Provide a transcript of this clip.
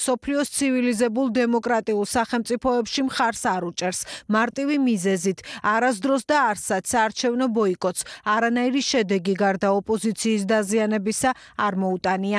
მსოფლიოს ცივილიზებულ დემოკრატიულ სახელმწიფოებში მხარს არ უჭერს. მარტივი მიზეზით, არასდროს და არსად საარჩევნო ბოიკოტს არანაირი შედეგი გარდა ოპოზიციის დაზიანებისა არ მოუტანია.